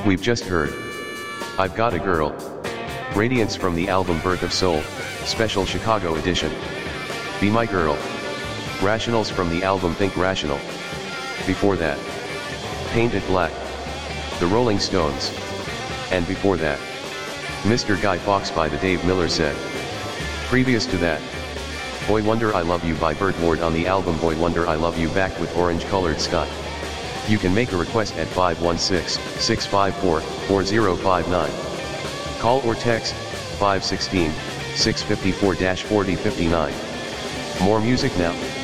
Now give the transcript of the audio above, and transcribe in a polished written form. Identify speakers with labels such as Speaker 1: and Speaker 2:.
Speaker 1: We've just heard I've Got a Girl, Radiance from the album Birth of Soul, Special Chicago Edition. Be My Girl, Rationals from the album Think Rational. Before that, Paint It Black, The Rolling Stones. And before that, Mr. Guy Fawkes by the Dave Miller Set. Previous to that, Boy Wonder I Love You by Burt Ward on the album Boy Wonder I Love You, backed with Orange Colored Sky. You can make a request at 516-654-4059. Call or text 516-654-4059. More music now.